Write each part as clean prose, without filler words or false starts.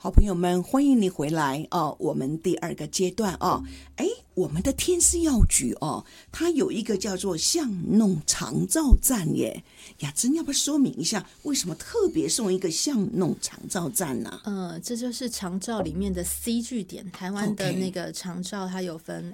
好朋友们，欢迎你回来哦！我们第二个阶段哦，我们的天师药局哦，它有一个叫做巷弄长照站耶。雅珍要不要说明一下，为什么特别送一个巷弄长照站呢？ 这就是长照里面的 C 据点，台湾的那个长照它有分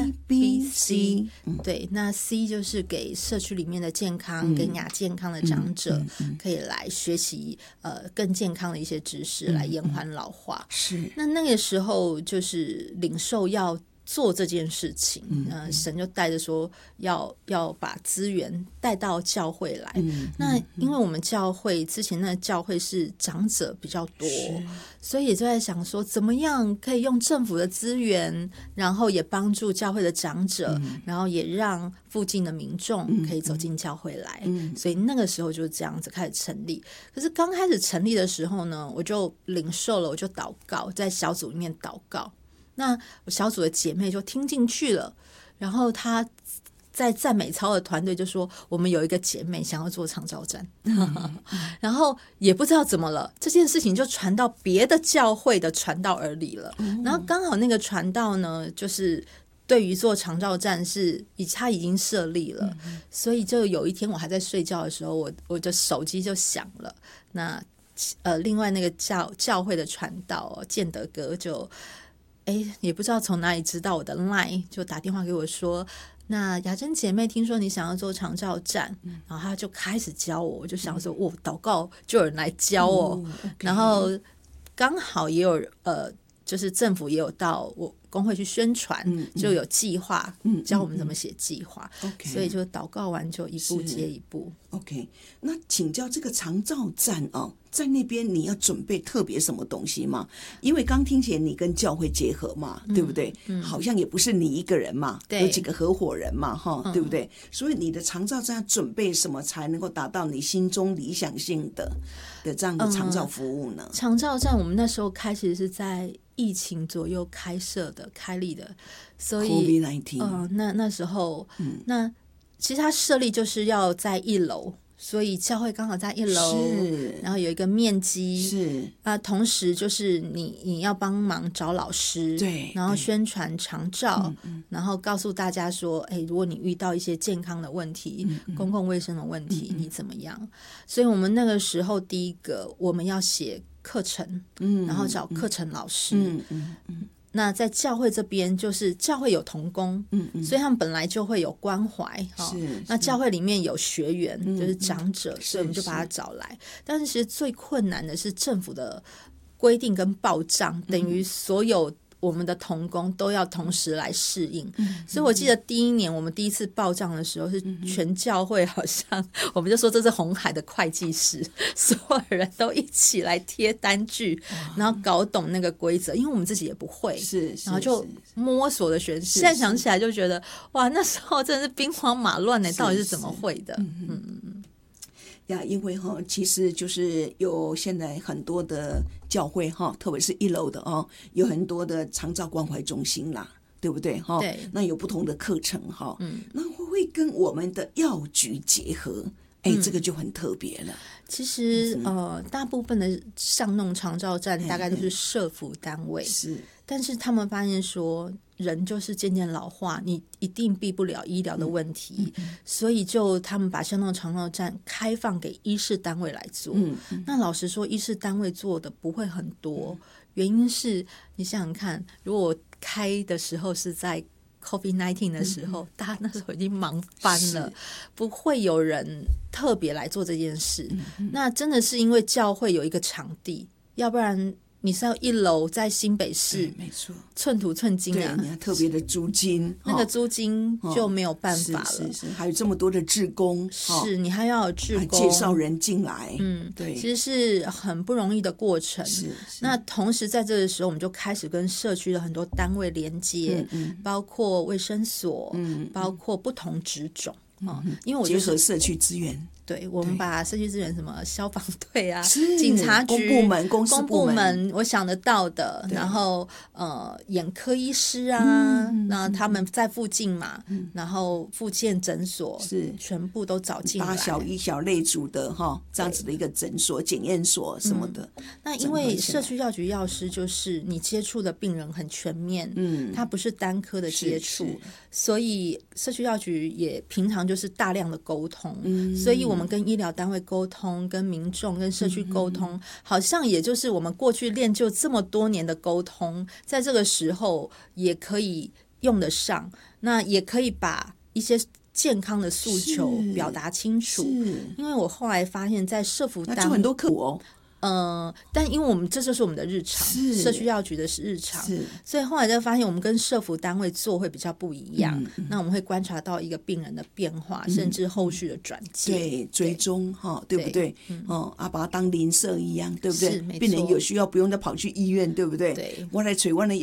A、B、C， 对，那 C 就是给社区里面的健康跟亚健康的长者可以来学习更健康的一些知识，来延缓老化。 是， 那个时候就是领受要做这件事情，神就带着说要把资源带到教会来。那因为我们教会之前那个教会是长者比较多，所以也就在想说怎么样可以用政府的资源，然后也帮助教会的长者，然后也让附近的民众可以走进教会来。所以那个时候就是这样子开始成立。可是刚开始成立的时候呢，我就领受了，我就祷告，在小组里面祷告。那我小组的姐妹就听进去了，然后她在赞美操的团队就说我们有一个姐妹想要做长照站，然后也不知道怎么了，这件事情就传到别的教会的传道耳里了。然后刚好那个传道呢，就是对于做长照站他已经设立了，所以就有一天我还在睡觉的时候，我的手机就响了。那另外那个教会的传道建德哥就也不知道从哪里知道我的 LINE， 就打电话给我说，那雅珍姐妹听说你想要做长照站，然后他就开始教我。我就想说祷告就有人来教我，然后刚好也有就是政府也有到我工会去宣传，就有计划教我们怎么写计划，所以就祷告完就一步接一步。 OK， 那请教这个长照站哦，在那边你要准备特别什么东西吗？因为刚听起来你跟教会结合嘛，对不对？好像也不是你一个人嘛，有几个合伙人嘛，对不对？所以你的长照站要准备什么才能够达到你心中理想性的这样的长照服务呢？ 长照站我们那时候开始是在疫情左右开立的，所以 COVID-19 那时候那其实它设立就是要在一楼，所以教会刚好在一楼，然后有一个面积是同时就是你要帮忙找老师， 对， 然后宣传长照，然后告诉大家说，如果你遇到一些健康的问题、公共卫生的问题，你怎么样？所以我们那个时候第一个我们要写课程，然后找课程老师，那在教会这边就是教会有同工，所以他们本来就会有关怀，那教会里面有学员，就是长者，所以我们就把他找来。但是其实最困难的是政府的规定跟报账，等于所有我们的同工都要同时来适应，所以我记得第一年我们第一次报账的时候，是全教会好像我们就说这是红海的会计师，所有人都一起来贴单据，然后搞懂那个规则，因为我们自己也不会，然后就摸索的学。现在想起来就觉得哇，那时候真的是兵荒马乱呢，到底是怎么会的？ 因为其实就是有现在很多的教会特别是一楼的有很多的长照关怀中心啦，对不对？ 对， 那有不同的课程那会跟我们的药局结合，这个就很特别了。 其实大部分的巷弄长照站大概都是社福单位，但是他们发现说人就是渐渐老化，你一定避不了医疗的问题，所以就他们把巷弄长照站开放给医事单位来做。那老实说医事单位做的不会很多，原因是你想想看，如果我开的时候是在COVID-19 的时候，大家那时候已经忙翻了，不会有人特别来做这件事。那真的是因为教会有一个场地，要不然你是要一楼在新北市， 没错， 寸土寸金啊， 对，你要特别的租金， 那个租金就没有办法了。 是，还有这么多的志工， 是你还要有志工介绍人进来，对， 其实是很不容易的过程。那同时在这个时候，我们就开始跟社区的很多单位连接，包括卫生所，包括不同职种。因为我结合社区资源， 对，我们把社区资源什么消防队啊、 是警察局、 公司部门， 我想得到的，然后眼科医师啊，那他们在附近嘛，然后复健诊所是全部都找进来， 大小一小类组的哈，这样子的一个诊所、检验所什么的。 那因为社区药局药师就是你接触的病人很全面，它不是单科的接触，所以社区药局也平常就是大量的沟通，所以我们跟医疗单位沟通，跟民众跟社区沟通，好像也就是我们过去练就这么多年的沟通，在这个时候也可以用得上，那也可以把一些健康的诉求表达清楚。因为我后来发现在社福单位做很多课哦， 但因为我们这就是我们的日常，社区药局的是日常，所以后来就发现我们跟社福单位做会比较不一样。那我们会观察到一个病人的变化，甚至后续的转介， 对，追踪哈，对不对？把它当邻舍一样，对不对？病人有需要不用再跑去医院，对不对？ 对， 我来找我的